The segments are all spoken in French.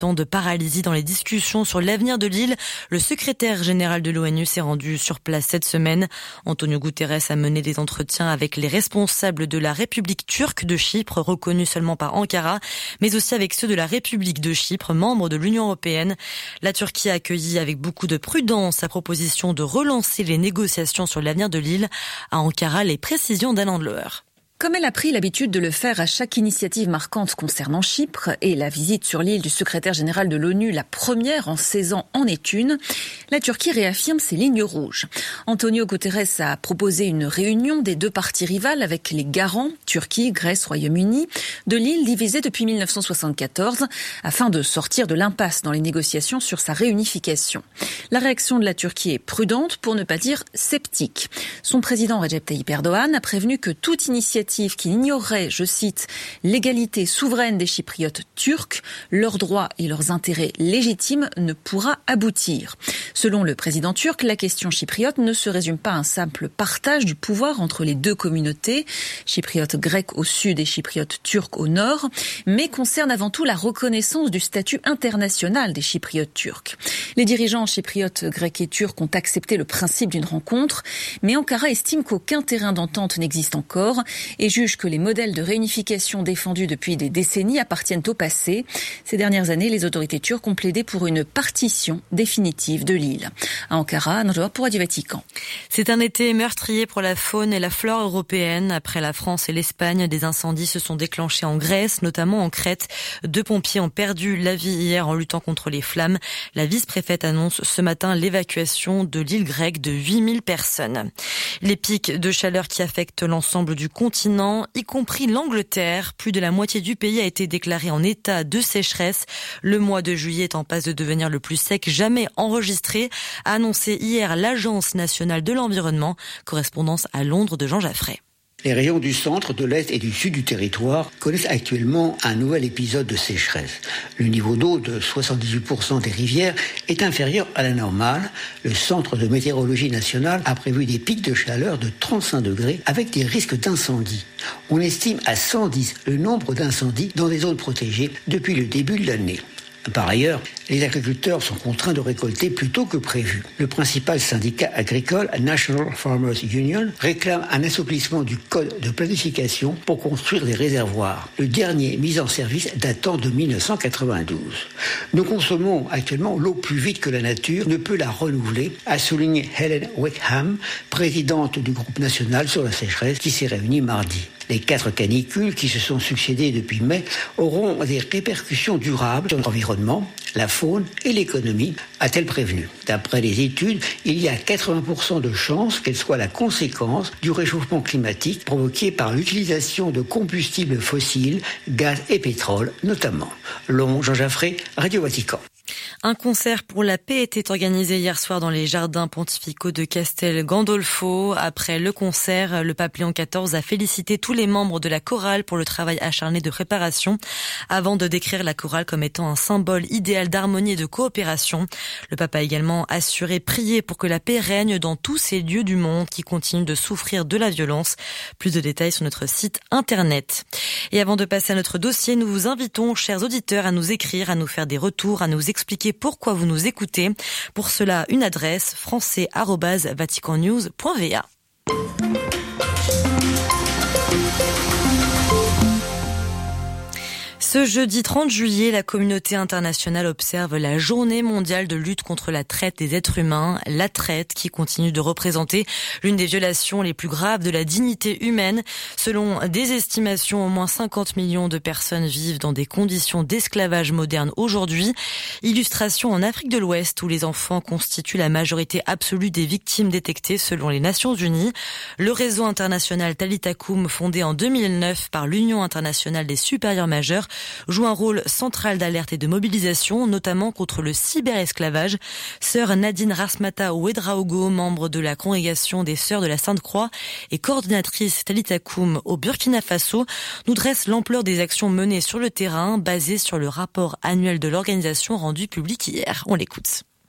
de paralysie dans les discussions sur l'avenir de l'île. Le secrétaire général de l'ONU s'est rendu sur place cette semaine. Antonio Guterres a mené des entretiens avec les responsables de la République turque de Chypre, reconnue seulement par Ankara, mais aussi avec ceux de la République de Chypre, membre de l'Union européenne. La Turquie a accueilli avec beaucoup de prudence sa proposition de relancer les négociations sur l'avenir de l'île. À Ankara, les précisions d'Alain Deleur. Comme elle a pris l'habitude de le faire à chaque initiative marquante concernant Chypre, et la visite sur l'île du secrétaire général de l'ONU, la première en 16 ans, en est une, la Turquie réaffirme ses lignes rouges. Antonio Guterres a proposé une réunion des deux parties rivales avec les garants, Turquie, Grèce, Royaume-Uni, de l'île divisée depuis 1974, afin de sortir de l'impasse dans les négociations sur sa réunification. La réaction de la Turquie est prudente, pour ne pas dire sceptique. Son président Recep Tayyip Erdogan a prévenu que toute initiative qui ignorerait, je cite, l'égalité souveraine des Chypriotes turcs, leurs droits et leurs intérêts légitimes ne pourra aboutir. Selon le président turc, la question chypriote ne se résume pas à un simple partage du pouvoir entre les deux communautés, chypriotes grecs au sud et chypriotes turcs au nord, mais concerne avant tout la reconnaissance du statut international des Chypriotes turcs. Les dirigeants chypriotes grecs et turcs ont accepté le principe d'une rencontre, mais Ankara estime qu'aucun terrain d'entente n'existe encore et juge que les modèles de réunification défendus depuis des décennies appartiennent au passé. Ces dernières années, les autorités turques ont plaidé pour une partition définitive de l'île. À Ankara, Anne pour Radio Vatican. C'est un été meurtrier pour la faune et la flore européenne. Après la France et l'Espagne, des incendies se sont déclenchés en Grèce, notamment en Crète. 2 pompiers ont perdu la vie hier en luttant contre les flammes. La vice-préfète annonce ce matin l'évacuation de l'île grecque de 8000 personnes. Les pics de chaleur qui affectent l'ensemble du continent, y compris l'Angleterre. Plus de la moitié du pays a été déclaré en état de sécheresse. Le mois de juillet est en passe de devenir le plus sec jamais enregistré, a annoncé hier l'Agence nationale de l'environnement. Correspondance à Londres de Jean Jaffray. Les régions du centre, de l'est et du sud du territoire connaissent actuellement un nouvel épisode de sécheresse. Le niveau d'eau de 78% des rivières est inférieur à la normale. Le centre de météorologie nationale a prévu des pics de chaleur de 35 degrés avec des risques d'incendie. On estime à 110 le nombre d'incendies dans des zones protégées depuis le début de l'année. Par ailleurs, les agriculteurs sont contraints de récolter plus tôt que prévu. Le principal syndicat agricole, National Farmers Union, réclame un assouplissement du code de planification pour construire des réservoirs. Le dernier mis en service datant de 1992. Nous consommons actuellement l'eau plus vite que la nature ne peut la renouveler, a souligné Helen Wickham, présidente du groupe national sur la sécheresse qui s'est réuni mardi. Les 4 canicules qui se sont succédées depuis mai auront des répercussions durables sur l'environnement, la faune et l'économie, a-t-elle prévenu. D'après les études, il y a 80% de chances qu'elles soient la conséquence du réchauffement climatique provoqué par l'utilisation de combustibles fossiles, gaz et pétrole notamment. Long, Jean Jaffray, Radio Vatican. Un concert pour la paix était organisé hier soir dans les jardins pontificaux de Castel Gandolfo. Après le concert, le pape Léon XIV a félicité tous les membres de la chorale pour le travail acharné de préparation, avant de décrire la chorale comme étant un symbole idéal d'harmonie et de coopération. Le pape a également prié pour que la paix règne dans tous ces lieux du monde qui continuent de souffrir de la violence. Plus de détails sur notre site internet. Et avant de passer à notre dossier, nous vous invitons, chers auditeurs, à nous écrire, à nous faire des retours, à nous expliquer pourquoi vous nous écoutez. Pour cela, une adresse français@vaticannews.va. Ce jeudi 30 juillet, la communauté internationale observe la journée mondiale de lutte contre la traite des êtres humains, la traite qui continue de représenter l'une des violations les plus graves de la dignité humaine. Selon des estimations, au moins 50 millions de personnes vivent dans des conditions d'esclavage moderne aujourd'hui. Illustration en Afrique de l'Ouest où les enfants constituent la majorité absolue des victimes détectées selon les Nations Unies. Le réseau international Talitha Koum, fondé en 2009 par l'Union internationale des supérieurs majeurs, joue un rôle central d'alerte et de mobilisation, notamment contre le cyberesclavage. Sœur Nadine Rasmata Ouedraogo, membre de la congrégation des Sœurs de la Sainte-Croix et coordinatrice Talitha Koum au Burkina Faso, nous dresse l'ampleur des actions menées sur le terrain, basées sur le rapport annuel de l'organisation rendu public hier. On l'écoute.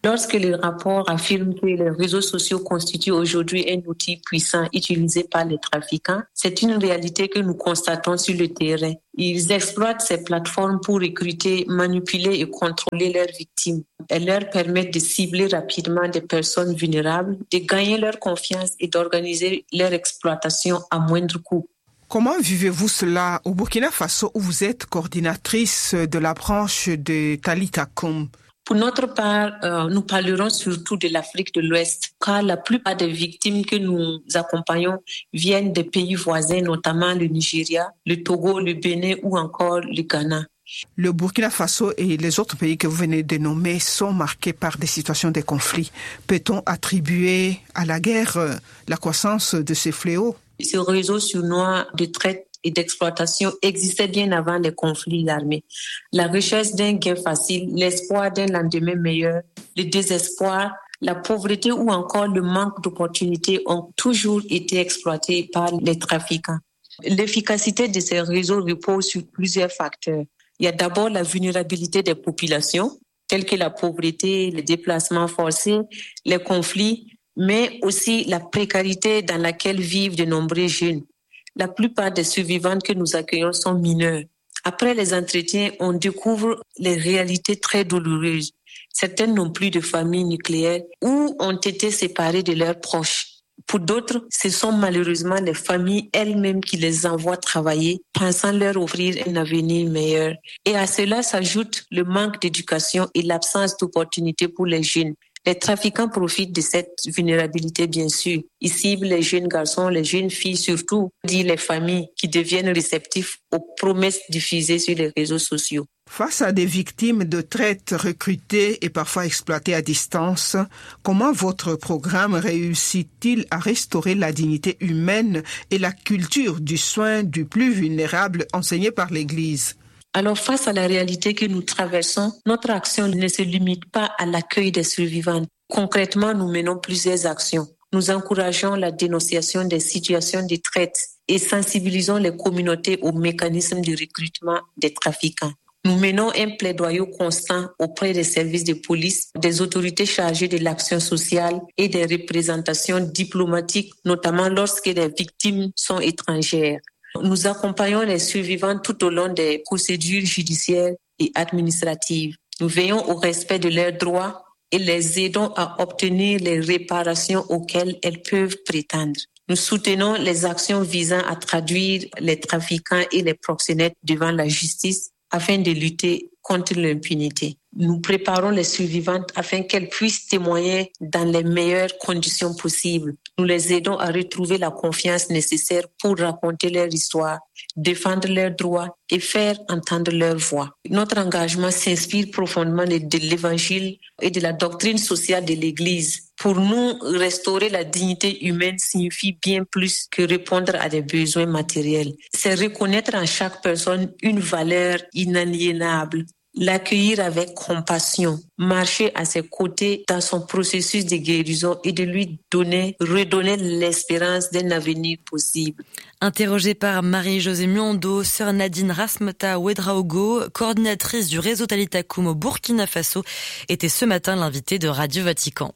Lorsque le rapport affirme que les réseaux sociaux constituent aujourd'hui un outil puissant utilisé par les trafiquants, c'est une réalité que nous constatons sur le terrain. Ils exploitent ces plateformes pour recruter, manipuler et contrôler leurs victimes. Elles leur permettent de cibler rapidement des personnes vulnérables, de gagner leur confiance et d'organiser leur exploitation à moindre coût. Comment vivez-vous cela au Burkina Faso où vous êtes coordinatrice de la branche de Talita Kum? Pour notre part, nous parlerons surtout de l'Afrique de l'Ouest, car la plupart des victimes que nous accompagnons viennent des pays voisins, notamment le Nigeria, le Togo, le Bénin ou encore le Ghana. Le Burkina Faso et les autres pays que vous venez de nommer sont marqués par des situations de conflit. Peut-on attribuer à la guerre la croissance de ces fléaux? Ce réseau sournois de traite et d'exploitation existait bien avant les conflits armés. La recherche d'un gain facile, l'espoir d'un lendemain meilleur, le désespoir, la pauvreté ou encore le manque d'opportunités ont toujours été exploités par les trafiquants. L'efficacité de ces réseaux repose sur plusieurs facteurs. Il y a d'abord la vulnérabilité des populations, telles que la pauvreté, les déplacements forcés, les conflits, mais aussi la précarité dans laquelle vivent de nombreux jeunes. La plupart des survivantes que nous accueillons sont mineures. Après les entretiens, on découvre les réalités très douloureuses. Certaines n'ont plus de famille nucléaire ou ont été séparées de leurs proches. Pour d'autres, ce sont malheureusement les familles elles-mêmes qui les envoient travailler, pensant leur offrir un avenir meilleur. Et à cela s'ajoute le manque d'éducation et l'absence d'opportunités pour les jeunes. Les trafiquants profitent de cette vulnérabilité, bien sûr. Ils ciblent les jeunes garçons, les jeunes filles surtout, dit les familles qui deviennent réceptifs aux promesses diffusées sur les réseaux sociaux. Face à des victimes de traite recrutées et parfois exploitées à distance, comment votre programme réussit-il à restaurer la dignité humaine et la culture du soin du plus vulnérable enseignée par l'Église? Alors, face à la réalité que nous traversons, notre action ne se limite pas à l'accueil des survivants. Concrètement, nous menons plusieurs actions. Nous encourageons la dénonciation des situations de traite et sensibilisons les communautés aux mécanismes de recrutement des trafiquants. Nous menons un plaidoyer constant auprès des services de police, des autorités chargées de l'action sociale et des représentations diplomatiques, notamment lorsque les victimes sont étrangères. Nous accompagnons les survivants tout au long des procédures judiciaires et administratives. Nous veillons au respect de leurs droits et les aidons à obtenir les réparations auxquelles elles peuvent prétendre. Nous soutenons les actions visant à traduire les trafiquants et les proxénètes devant la justice afin de lutter contre l'impunité. Nous préparons les survivantes afin qu'elles puissent témoigner dans les meilleures conditions possibles. Nous les aidons à retrouver la confiance nécessaire pour raconter leur histoire, défendre leurs droits et faire entendre leur voix. Notre engagement s'inspire profondément de l'Évangile et de la doctrine sociale de l'Église. Pour nous, restaurer la dignité humaine signifie bien plus que répondre à des besoins matériels. C'est reconnaître en chaque personne une valeur inaliénable, l'accueillir avec compassion, marcher à ses côtés dans son processus de guérison et de lui redonner l'espérance d'un avenir possible. Interrogée par Marie-Josée Muando, sœur Nadine Rasmata Ouedraogo, coordinatrice du réseau Talita Kum au Burkina Faso, était ce matin l'invitée de Radio Vatican.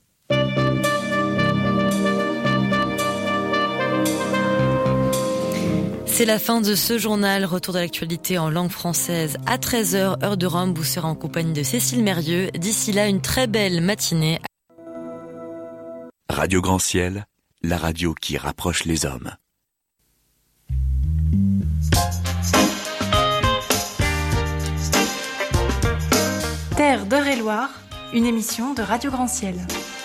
C'est la fin de ce journal. Retour de l'actualité en langue française à 13h, heure de Rome. Vous serez en compagnie de Cécile Mérieux. D'ici là, une très belle matinée. Radio Grand Ciel, la radio qui rapproche les hommes. Terre d'Eure-et-Loire, une émission de Radio Grand Ciel.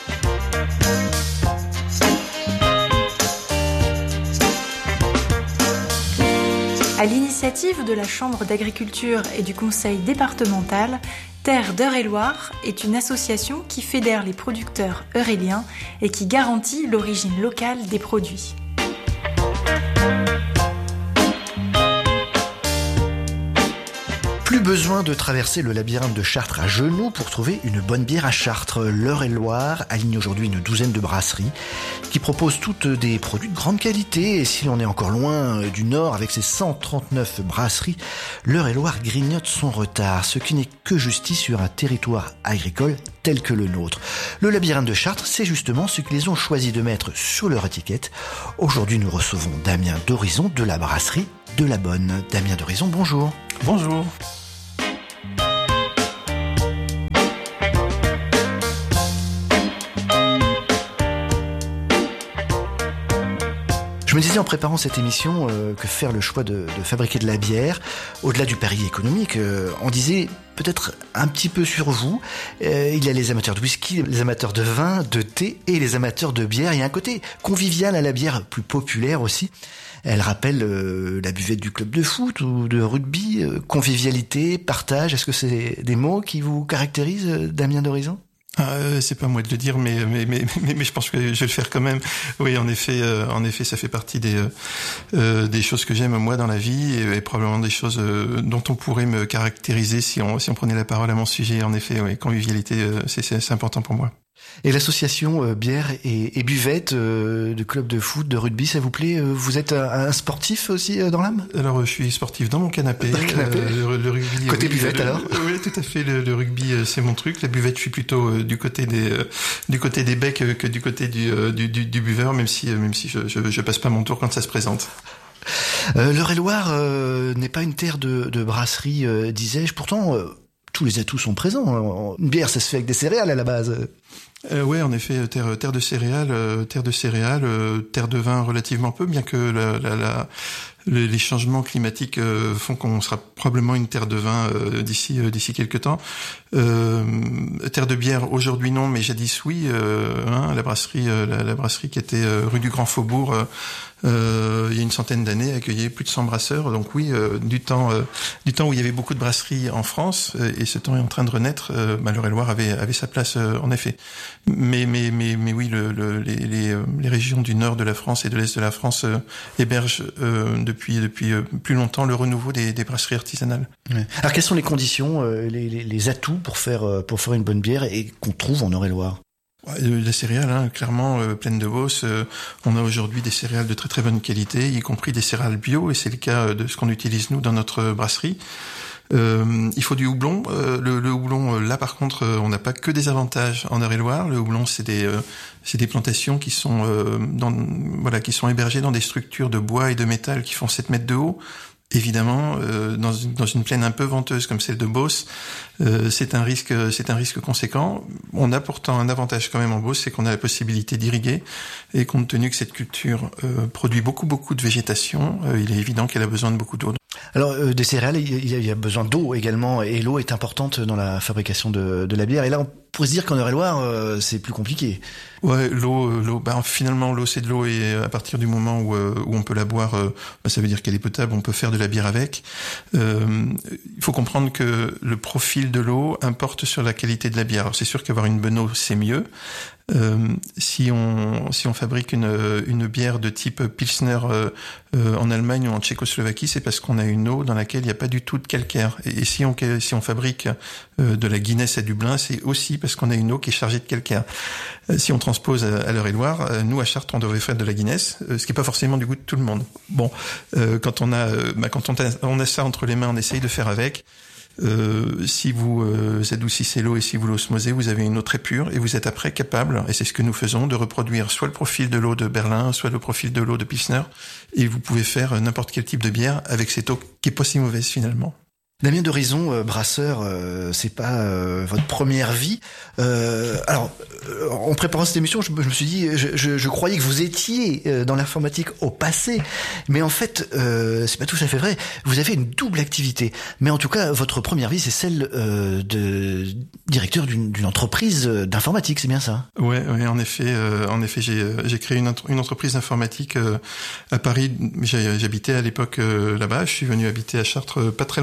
À l'initiative de la Chambre d'agriculture et du Conseil départemental, Terre d'Eure-et-Loire est une association qui fédère les producteurs euréliens et qui garantit l'origine locale des produits. Plus Plus besoin de traverser le labyrinthe de Chartres à genoux pour trouver une bonne bière à Chartres. L'Eure-et-Loir aligne aujourd'hui une douzaine de brasseries qui proposent toutes des produits de grande qualité. Et si l'on est encore loin du Nord avec ses 139 brasseries, l'Eure-et-Loir grignote son retard, ce qui n'est que justice sur un territoire agricole tel que le nôtre. Le labyrinthe de Chartres, c'est justement ce qu'ils ont choisi de mettre sur leur étiquette. Aujourd'hui, nous recevons Damien d'Horizon de la brasserie de la Bonne. Damien d'Horizon, bonjour. Bonjour. Je me disais en préparant cette émission que faire le choix de fabriquer de la bière, au-delà du pari économique, on disait peut-être un petit peu sur vous. Il y a les amateurs de whisky, les amateurs de vin, de thé et les amateurs de bière. Il y a un côté convivial à la bière, plus populaire aussi. Elle rappelle la buvette du club de foot ou de rugby, convivialité, partage. Est-ce que c'est des mots qui vous caractérisent, Damien d'Horizon ? C'est pas moi de le dire, mais je pense que je vais le faire quand même. Oui, en effet, ça fait partie des choses que j'aime moi dans la vie et probablement des choses dont on pourrait me caractériser si on prenait la parole à mon sujet. En effet, oui, convivialité, c'est important pour moi. Et l'association bière et buvette de club de foot, de rugby, ça vous plaît ? Vous êtes un sportif aussi dans l'âme ? Alors, je suis sportif dans mon canapé. Le rugby. Côté buvette alors ? Oui, tout à fait. Le rugby, c'est mon truc. La buvette, je suis plutôt du côté des becs que du côté du buveur, même si je passe pas mon tour quand ça se présente. L'Eure-et-Loir n'est pas une terre de brasserie, disais-je. Pourtant, tous les atouts sont présents. Une bière, ça se fait avec des céréales à la base. Ouais, en effet, terre de céréales, terre de vin relativement peu, bien que les changements climatiques font qu'on sera probablement une terre de vin d'ici quelques temps. Terre de bière aujourd'hui non, mais jadis oui. La brasserie qui était rue du Grand Faubourg. Il y a une centaine d'années, accueillait plus de 100 brasseurs. Donc oui, du temps où il y avait beaucoup de brasseries en France, et ce temps est en train de renaître. L'Eure-et-Loir avait sa place en effet. Mais oui, les régions du nord de la France et de l'est de la France hébergent depuis plus longtemps le renouveau des brasseries artisanales. Ouais. Alors quelles sont les conditions, les atouts pour faire une bonne bière et qu'on trouve en Eure-et-Loir ? La céréale, clairement pleine de bosse. On a aujourd'hui des céréales de très très bonne qualité, y compris des céréales bio, et c'est le cas de ce qu'on utilise nous dans notre brasserie. Il faut du houblon. Le houblon, là par contre, on n'a pas que des avantages en Eure-et-Loir. Le houblon, c'est des plantations qui sont qui sont hébergées dans des structures de bois et de métal qui font 7 mètres de haut. Évidemment, dans une plaine un peu venteuse comme celle de Beauce, c'est un risque conséquent. On a pourtant un avantage quand même en Beauce, c'est qu'on a la possibilité d'irriguer, et compte tenu que cette culture produit beaucoup de végétation, il est évident qu'elle a besoin de beaucoup d'eau. Alors des céréales, il y a besoin d'eau également, et l'eau est importante dans la fabrication de la bière. Et là, on pourrait se dire qu'en Eure-et-Loir, c'est plus compliqué. Ouais, l'eau, finalement, l'eau c'est de l'eau, et à partir du moment où on peut la boire, ça veut dire qu'elle est potable, on peut faire de la bière avec. Il faut comprendre que le profil de l'eau importe sur la qualité de la bière. Alors c'est sûr qu'avoir une bonne eau, c'est mieux. Si on fabrique une bière de type Pilsner en Allemagne ou en Tchécoslovaquie, c'est parce qu'on a une eau dans laquelle il n'y a pas du tout de calcaire. Et si on fabrique de la Guinness à Dublin, c'est aussi parce qu'on a une eau qui est chargée de calcaire. Si on transpose à l'Eure-et-Loir, nous à Chartres, on devrait faire de la Guinness, ce qui est pas forcément du goût de tout le monde. Bon, quand on a ça entre les mains, on essaye de faire avec. Si vous adoucissez l'eau et si vous l'osmosez, vous avez une eau très pure, et vous êtes après capable, et c'est ce que nous faisons, de reproduire soit le profil de l'eau de Berlin, soit le profil de l'eau de Pilsner, et vous pouvez faire n'importe quel type de bière avec cette eau qui est pas si mauvaise finalement. Damien d'Horizon, brasseur, c'est pas votre première vie. Alors, en préparant cette émission, je me suis dit, je croyais que vous étiez dans l'informatique au passé, mais en fait, c'est pas tout à fait vrai. Vous avez une double activité, mais en tout cas, votre première vie, c'est celle de directeur d'une entreprise d'informatique, c'est bien ça ? Ouais, en effet, j'ai créé une entreprise d'informatique à Paris. J'habitais à l'époque là-bas. Je suis venu habiter à Chartres pas très longtemps après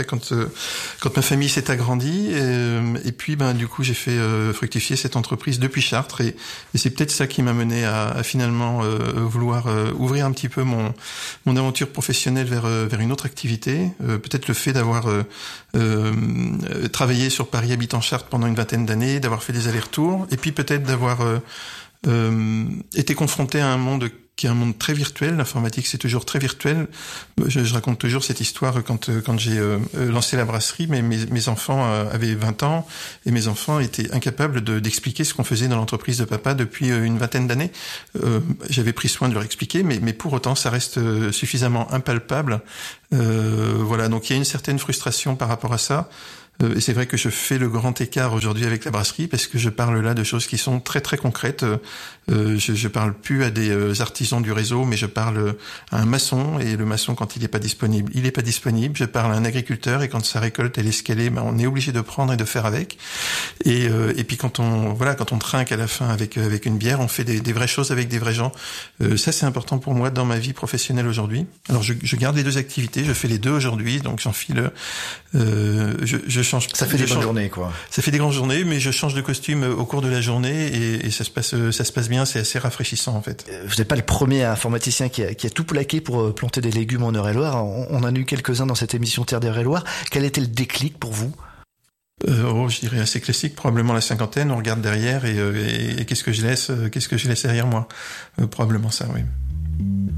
quand ma famille s'est agrandie. Et puis, du coup, j'ai fait fructifier cette entreprise depuis Chartres. Et c'est peut-être ça qui m'a mené à finalement vouloir ouvrir un petit peu mon aventure professionnelle vers une autre activité. Peut-être le fait d'avoir travaillé sur Paris Habitant Chartres pendant une 20aine d'années, d'avoir fait des allers-retours, et puis peut-être d'avoir été confronté à un monde qui est un monde très virtuel. L'informatique, c'est toujours très virtuel. Je raconte toujours cette histoire quand j'ai lancé la brasserie, mais mes enfants avaient 20 ans et mes enfants étaient incapables d'expliquer ce qu'on faisait dans l'entreprise de papa depuis une 20aine d'années. J'avais pris soin de leur expliquer, mais pour autant, ça reste suffisamment impalpable. Voilà, donc il y a une certaine frustration par rapport à ça. Et c'est vrai que je fais le grand écart aujourd'hui avec la brasserie parce que je parle là de choses qui sont très très concrètes. Je parle plus à des artisans du réseau, mais je parle à un maçon, et le maçon, quand il est pas disponible, il est pas disponible. Je parle à un agriculteur, et quand sa récolte elle est ce qu'elle est, on est obligé de prendre et de faire avec. Et puis quand on trinque à la fin avec une bière, on fait des vraies choses avec des vrais gens. Ça c'est important pour moi dans ma vie professionnelle aujourd'hui. Alors je garde les deux activités, je fais les deux aujourd'hui, donc j'enfile. Je change. Ça fait des bonnes journées, quoi. Ça fait des grandes journées, mais je change de costume au cours de la journée, et ça se passe bien. C'est assez rafraîchissant, en fait. Vous n'êtes pas le premier informaticien qui a tout plaqué pour planter des légumes en Eure-et-Loire. On en a eu quelques-uns dans cette émission Terre d'Eure-et-Loire. Quel était le déclic pour vous? Je dirais assez classique, probablement la cinquantaine. On regarde derrière et qu'est-ce que je laisse derrière moi. Probablement ça, oui.